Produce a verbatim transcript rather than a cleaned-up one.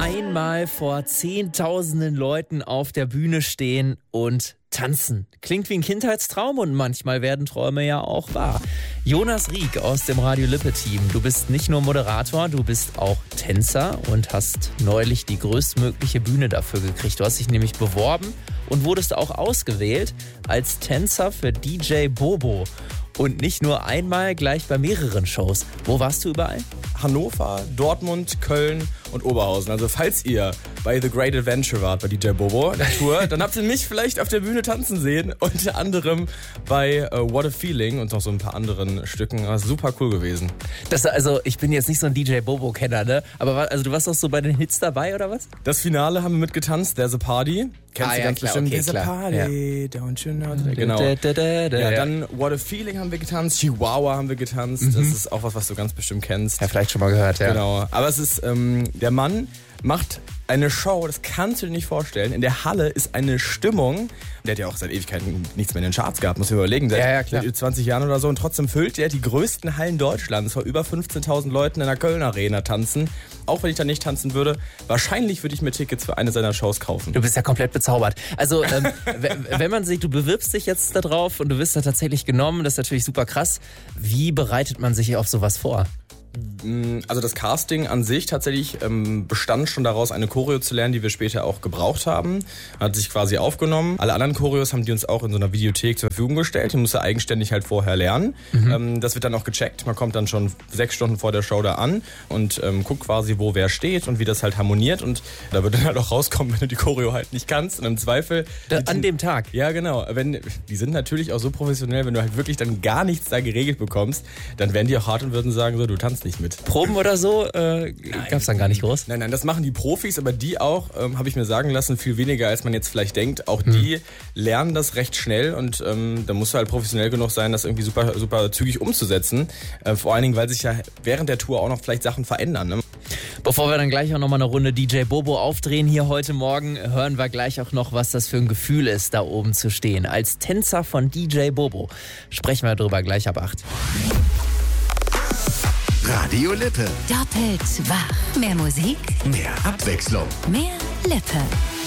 Einmal vor zehntausenden Leuten auf der Bühne stehen und tanzen. Klingt wie ein Kindheitstraum und manchmal werden Träume ja auch wahr. Jonas Rieck aus dem Radio Lippe-Team. Du bist nicht nur Moderator, du bist auch Tänzer und hast neulich die größtmögliche Bühne dafür gekriegt. Du hast dich nämlich beworben und wurdest auch ausgewählt als Tänzer für D J Bobo. Und nicht nur einmal, gleich bei mehreren Shows. Wo warst du überall? Hannover, Dortmund, Köln und Oberhausen. Also falls ihr bei The Great Adventure wart, bei D J Bobo, der Tour, dann habt ihr mich vielleicht auf der Bühne tanzen sehen. Unter anderem bei uh, What a Feeling und noch so ein paar anderen Stücken. Das ist super cool gewesen. Das, also ich bin jetzt nicht so ein D J Bobo-Kenner, ne? Aber war, also du warst auch so bei den Hits dabei, oder was? Das Finale haben wir mitgetanzt, There's a Party. Kennst ah, du ja, ganz klar, bestimmt. Okay, There's klar. a Party, ja. don't you know. Genau. Da, da, da, da, ja, dann What a Feeling haben wir getanzt, Chihuahua haben wir getanzt. Mhm. Das ist auch was, was du ganz bestimmt kennst. Ja, vielleicht schon mal gehört, ja. Genau. Aber es ist, ähm, der Mann macht eine Show, das kannst du dir nicht vorstellen. In der Halle ist eine Stimmung. Der hat ja auch seit Ewigkeiten nichts mehr in den Charts gehabt, muss ich überlegen. Seit, ja, ja, klar. seit zwanzig Jahren oder so. Und trotzdem füllt er die größten Hallen Deutschlands. Vor über fünfzehntausend Leuten in der Köln Arena tanzen. Auch wenn ich da nicht tanzen würde, wahrscheinlich würde ich mir Tickets für eine seiner Shows kaufen. Du bist ja komplett bezaubert. Also, ähm, wenn man sich, du bewirbst dich jetzt da drauf und du wirst da tatsächlich genommen, das ist natürlich super krass. Wie bereitet man sich auf sowas vor? Also das Casting an sich tatsächlich ähm, bestand schon daraus, eine Choreo zu lernen, die wir später auch gebraucht haben. Hat sich quasi aufgenommen. Alle anderen Choreos haben die uns auch in so einer Videothek zur Verfügung gestellt. Die musst du eigenständig halt vorher lernen. Mhm. Ähm, das wird dann auch gecheckt. Man kommt dann schon sechs Stunden vor der Show da an und ähm, guckt quasi, wo wer steht und wie das halt harmoniert. Und da wird dann halt auch rauskommen, wenn du die Choreo halt nicht kannst. Und im Zweifel... Da, an dem Tag? Ja, genau. Wenn, die sind natürlich auch so professionell, wenn du halt wirklich dann gar nichts da geregelt bekommst, dann wären die auch hart und würden sagen, so, du tanzt nicht mit. Proben oder so äh, gab es dann gar nicht groß? Nein, nein, das machen die Profis, aber die auch, ähm, habe ich mir sagen lassen, viel weniger, als man jetzt vielleicht denkt. Auch hm. die lernen das recht schnell und ähm, da musst du halt professionell genug sein, das irgendwie super, super zügig umzusetzen. Äh, vor allen Dingen, weil sich ja während der Tour auch noch vielleicht Sachen verändern. Ne? Bevor wir dann gleich auch nochmal eine Runde D J Bobo aufdrehen hier heute Morgen, hören wir gleich auch noch, was das für ein Gefühl ist, da oben zu stehen. Als Tänzer von D J Bobo sprechen wir darüber gleich ab acht. Radio Lippe. Doppelt wach. Mehr Musik, Mehr Abwechslung. mehr Lippe.